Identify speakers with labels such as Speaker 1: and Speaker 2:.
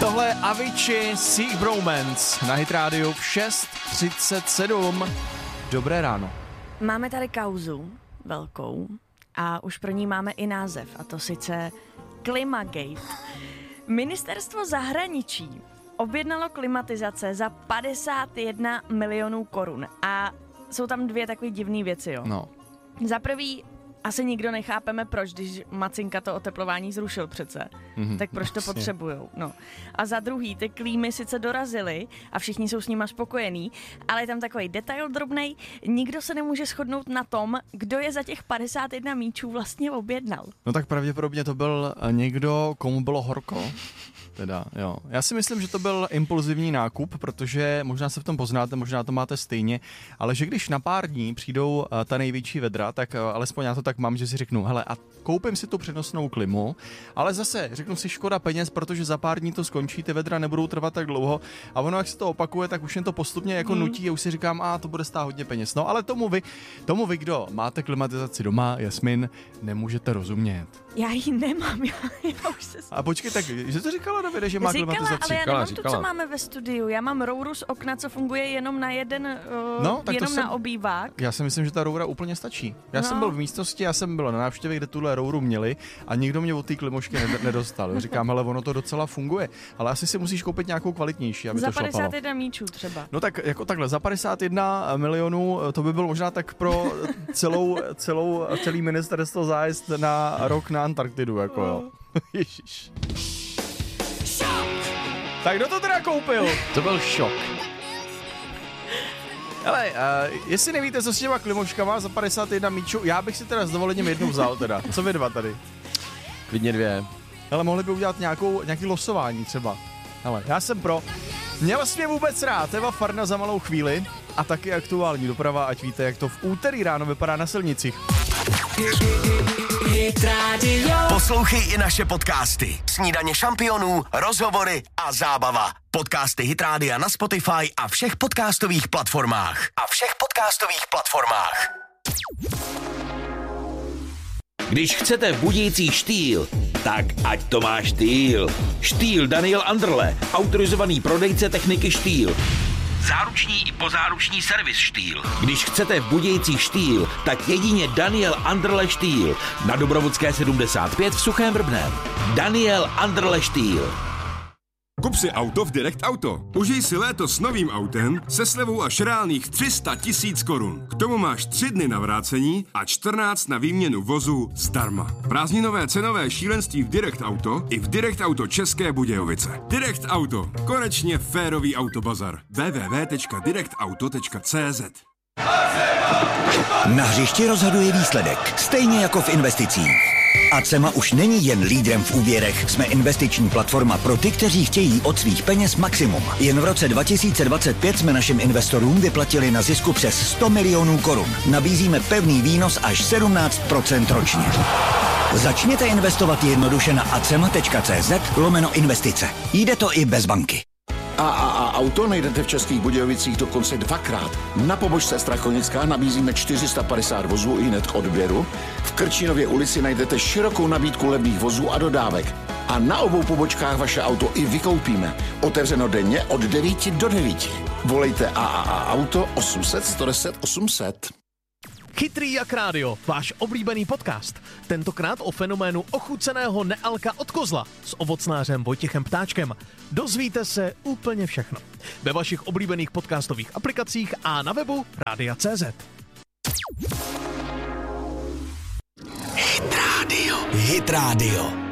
Speaker 1: Tohle je Avicii Seek Bromance na Hit Radio v 6:37. Dobré ráno.
Speaker 2: Máme tady kauzu velkou a už pro ní máme i název, a to sice Klimagate. Ministerstvo zahraničí objednalo klimatizace za 51 milionů korun a jsou tam dvě takové divné věci, jo.
Speaker 1: No.
Speaker 2: Za prvý, asi nikdo nechápeme proč, když Macinka to oteplování zrušil přece. Tak proč to potřebujou? No. A za druhý, ty klímy sice dorazily a všichni jsou s nima spokojení, ale je tam takový detail drobnej, nikdo se nemůže shodnout na tom, kdo je za těch 51 míčů vlastně objednal.
Speaker 1: No tak pravděpodobně to byl někdo, komu bylo horko. Teda, jo. Já si myslím, že to byl impulzivní nákup, protože možná se v tom poznáte, možná to máte stejně, ale že když na pár dní přijdou ta největší vedra, tak alespoň já to tak mám, že si řeknu, hele, a koupím si tu přenosnou klimu, ale zase řeknu si škoda peněz, protože za pár dní to skončí, ty vedra nebudou trvat tak dlouho a ono, jak se to opakuje, tak už jen to postupně jako nutí a už si říkám, to bude stát hodně peněz. No ale tomu vy, kdo máte klimatizaci doma, Jasmin, nemůžete rozumět.
Speaker 2: Já ji nemám, já už se...
Speaker 1: A počkej, tak, že to říkala Davide, že má klimatizaci?
Speaker 2: Ale já nemám to, co máme ve studiu. Já mám rouru z okna, co funguje jenom na jeden, jenom na obývák.
Speaker 1: Já si myslím, že ta roura úplně stačí. Já jsem byl v místnosti, já jsem byl na návštěvě, kde tuhle rouru měli a nikdo mě od té klimošky nedostal. Říkám, hele, ono to docela funguje, ale asi si musíš koupit nějakou kvalitnější, aby
Speaker 2: za
Speaker 1: to šlapalo.
Speaker 2: Za 51 míčů třeba.
Speaker 1: No tak jako takhle, za 51 milionů, to by bylo možná tak pro celý ministerstvo zájezd na rok na Antarktidu, jako jo. Ježiš. Tak kdo to teda koupil? To byl šok. Hele, jestli nevíte, co s těma klimoškama za 51 míčů, já bych si teda s dovolením jednu vzal teda. Co vy dva tady?
Speaker 3: Klidně dvě.
Speaker 1: Hele, mohli by udělat nějaký losování třeba. Hele, já jsem pro. Měl jsi mě vůbec rád, Eva Farna za malou chvíli a taky aktuální doprava, ať víte, jak to v úterý ráno vypadá na silnicích.
Speaker 4: Poslouchej i naše podcasty. Snídaně šampionů, rozhovory a zábava. Podcasty Hit Rádia na Spotify a všech podcastových platformách.
Speaker 5: Když chcete budící štýl, tak ať to má štýl. Štýl Daniel Anderle, autorizovaný prodejce techniky štýl. Záruční i pozáruční servis štýl. Když chcete budějící štýl, tak jedině Daniel Anderle štýl. Na Dobrovodské 75 v Suchém Vrbném. Daniel Anderle štýl.
Speaker 6: Kup si auto v Direct Auto. Užij si léto s novým autem se slevou až reálných 300 000 korun. K tomu máš 3 dny na vrácení a 14 na výměnu vozu zdarma. Prázdninové cenové šílenství v Direct Auto i v Direct Auto České Budějovice. Direct Auto. Konečně férový autobazar. www.directauto.cz.
Speaker 4: Na hřišti rozhoduje výsledek, stejně jako v investicích. Acema už není jen lídrem v úvěrech, jsme investiční platforma pro ty, kteří chtějí od svých peněz maximum. Jen v roce 2025 jsme našim investorům vyplatili na zisku přes 100 milionů korun. Nabízíme pevný výnos až 17% ročně. Začněte investovat jednoduše na acema.cz/investice. Jde to i bez banky.
Speaker 7: Auto najdete v Českých Budějovicích dokonce 2krát. Na pobočce Strakonická nabízíme 450 vozů i hned k odběru. V Krčínově ulici najdete širokou nabídku levných vozů a dodávek. A na obou pobočkách vaše auto i vykoupíme. Otevřeno denně od 9 do 9. Volejte Auto 800 110 800.
Speaker 8: Chytrý jak rádio, váš oblíbený podcast. Tentokrát o fenoménu ochuceného nealka od kozla s ovocnářem Vojtěchem Ptáčkem. Dozvíte se úplně všechno. Ve vašich oblíbených podcastových aplikacích a na webu Rádia.cz.
Speaker 4: Hit Radio.